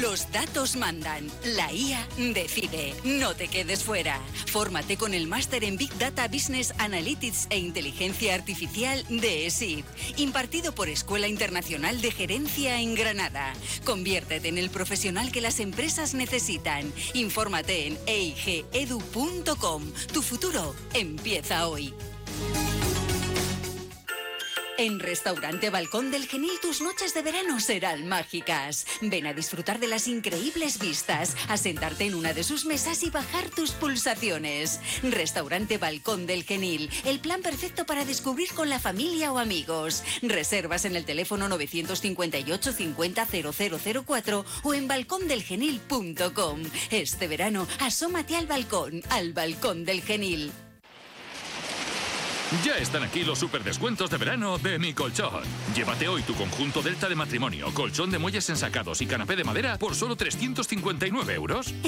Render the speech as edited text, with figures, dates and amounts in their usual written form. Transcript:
Los datos mandan. La IA decide. No te quedes fuera. Fórmate con el máster en Big Data Business Analytics e Inteligencia Artificial de ESID, impartido por Escuela Internacional de Gerencia en Granada. Conviértete en el profesional que las empresas necesitan. Infórmate en eigedu.com. Tu futuro empieza hoy. En Restaurante Balcón del Genil tus noches de verano serán mágicas. Ven a disfrutar de las increíbles vistas, a sentarte en una de sus mesas y bajar tus pulsaciones. Restaurante Balcón del Genil, el plan perfecto para descubrir con la familia o amigos. Reservas en el teléfono 958 50 0004 o en balcondelgenil.com. Este verano, asómate al Balcón del Genil. Ya están aquí los superdescuentos de verano de Mi Colchón. Llévate hoy tu conjunto Delta de matrimonio, colchón de muelles ensacados y canapé de madera por solo 359 euros.